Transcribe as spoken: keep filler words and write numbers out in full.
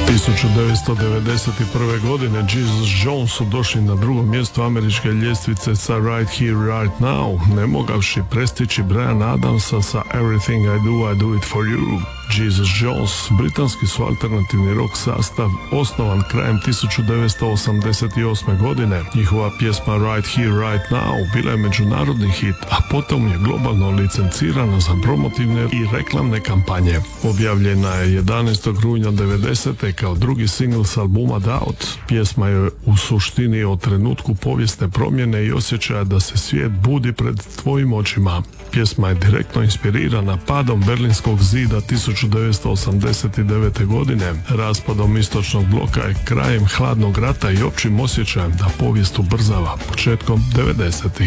tisuću devetsto devedeset prve. godine Jesus Jones su došli na drugo mjesto američke ljestvice sa Right Here, Right Now, ne mogavši prestići Brian Adamsa sa Everything I Do, I Do It For You. Jesus Jones, britanski su alternativni rock sastav osnovan krajem tisuću devetsto osamdeset osme. godine. Njihova pjesma Right Here, Right Now bila je međunarodni hit, a potom je globalno licencirana za promotivne i reklamne kampanje. Objavljena je jedanaestog rujna devedesete. kao drugi singl s albuma Doubt. Pjesma je u suštini o trenutku povijesne promjene i osjećaja da se svijet budi pred tvojim očima. Pjesma je direktno inspirirana padom Berlinskog zida tisuću devetsto osamdeset devete. godine, raspadom istočnog bloka i krajem hladnog rata i općim osjećajem da povijest ubrzava početkom devedesetih.